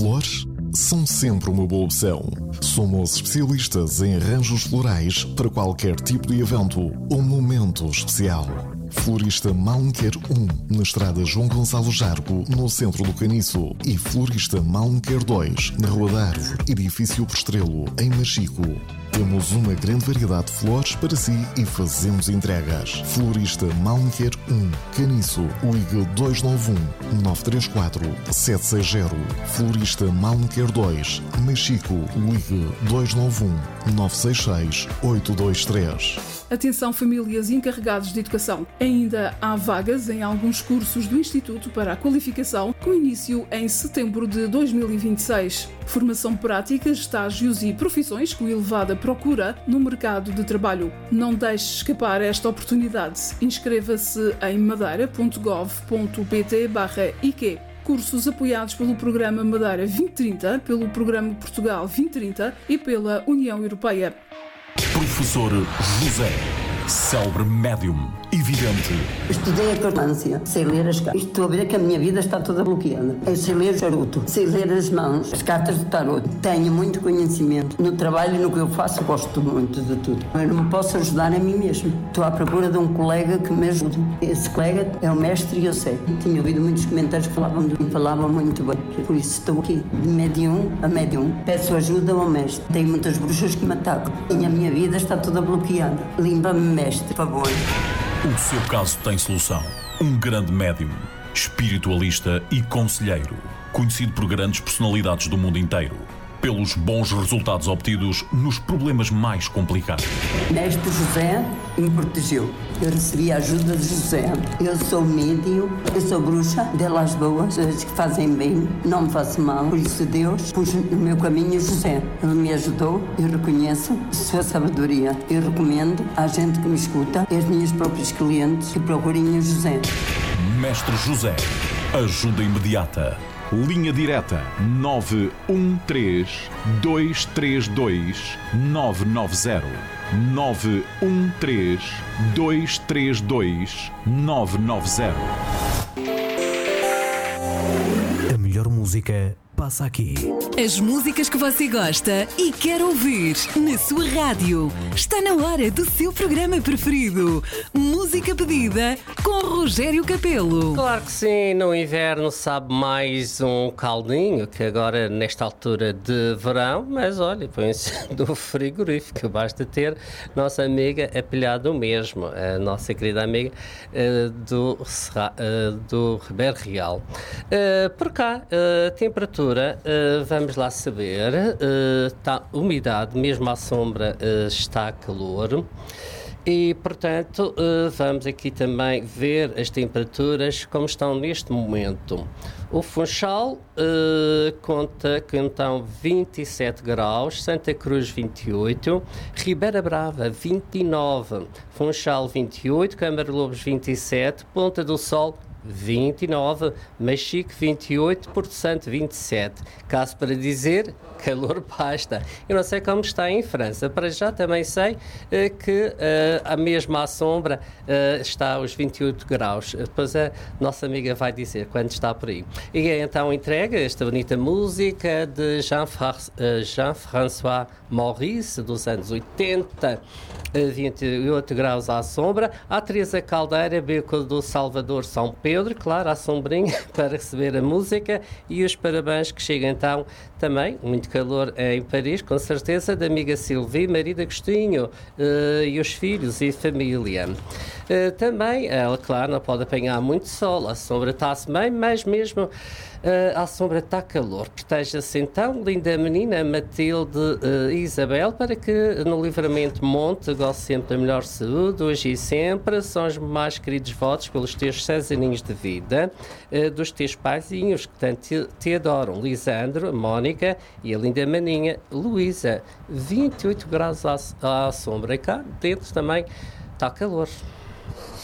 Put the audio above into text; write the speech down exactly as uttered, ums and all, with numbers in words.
Flores são sempre uma boa opção. Somos especialistas em arranjos florais para qualquer tipo de evento ou momento especial. Florista Malmequer um, na estrada João Gonçalo Jargo, no centro do Caniço, e Florista Malmequer dois, na Rua da Árvore, edifício Postrelo, em Machico. Temos uma grande variedade de flores para si e fazemos entregas. Florista Malmequer um, Caniço, ligue dois nove um, nove três quatro, sete seis zero. Florista Malmequer dois, Machico, ligue dois nove um, nove seis seis, oito dois três. Atenção, famílias e encarregados de educação. Ainda há vagas em alguns cursos do Instituto para a Qualificação, com início em setembro de dois mil e vinte e seis. Formação prática, estágios e profissões com elevada procura no mercado de trabalho. Não deixe escapar esta oportunidade. Inscreva-se em madeira ponto gov ponto pt barra I Q. Cursos apoiados pelo Programa Madeira vinte trinta, pelo Programa Portugal vinte trinta e pela União Europeia. Professor José, célebre médium e vidente. Estudei a cartância, sei ler as cartas. Estou a ver que a minha vida está toda bloqueada. Eu sei ler o charuto, sei ler as mãos, as cartas do tarot. Tenho muito conhecimento. No trabalho e no que eu faço, gosto muito de tudo. Eu não me posso ajudar a mim mesmo. Estou à procura de um colega que me ajude. Esse colega é o mestre e eu sei. Tinha ouvido muitos comentários que falavam de mim, falavam muito bem. Por isso estou aqui, de médium a médium. Peço ajuda ao mestre. Tenho muitas bruxas que me atacam. E a minha vida está toda bloqueada. Limpa-me, mestre, por favor. O seu caso tem solução. Um grande médium, espiritualista e conselheiro, conhecido por grandes personalidades do mundo inteiro, pelos bons resultados obtidos nos problemas mais complicados. Mestre José me protegeu. Eu recebi a ajuda de José. Eu sou médium, eu sou bruxa, delas boas, as que fazem bem, não me faço mal. Por isso Deus pôs no meu caminho José. Ele me ajudou, eu reconheço sua sabedoria. Eu recomendo à gente que me escuta, e aos meus próprios clientes, que procurem o José. Mestre José, ajuda imediata. Linha direta nove um três, dois três dois, nove nove zero. nove um três, dois três dois, nove nove zero. A melhor música passa aqui. As músicas que você gosta e quer ouvir na sua rádio. Está na hora do seu programa preferido. Música pedida com Rogério Capelo. Claro que sim, no inverno sabe mais um caldinho, que agora nesta altura de verão, mas olha, põe-se do frigorífico, basta ter nossa amiga apelhada mesmo, a nossa querida amiga uh, do, uh, do Ribeiro Real. Uh, por cá, uh, temperatura, uh, vamos lá saber, uh, tá, umidade, mesmo à sombra uh, está calor. E, portanto, uh, vamos aqui também ver as temperaturas como estão neste momento. O Funchal uh, conta que então vinte e sete graus, Santa Cruz vinte e oito, Ribeira Brava vinte e nove, Funchal vinte e oito, Câmara Lobos vinte e sete, Ponta do Sol vinte e nove, Machico vinte e oito, Porto Santo vinte e sete. Caso para dizer, calor basta. Eu não sei como está em França. Para já também sei uh, que uh, a mesma à sombra uh, está aos vinte e oito graus. Depois a nossa amiga vai dizer quando está por aí. E é então entrega esta bonita música de Jean-François Maurice, dos anos oitenta, uh, vinte e oito graus à sombra. A Teresa Caldeira, Beco do Salvador, São Pedro, claro, à sombrinha para receber a música. E os parabéns que chegam então também, muito calor em Paris, com certeza, da amiga Silvia, marido Agostinho, uh, e os filhos e família. Uh, também, ela, claro, não pode apanhar muito sol, a sombra está-se bem, mas mesmo uh, à sombra está calor. Proteja-se então, linda menina Matilde uh, Isabel, para que no Livramento Monte goze sempre da melhor saúde, hoje e sempre. São os mais queridos votos pelos teus seis aninhos de vida, uh, dos teus paizinhos que tanto te, te adoram, Lisandro, Mónica e a linda maninha Luísa. vinte e oito graus à, à sombra. E cá dentro também está calor.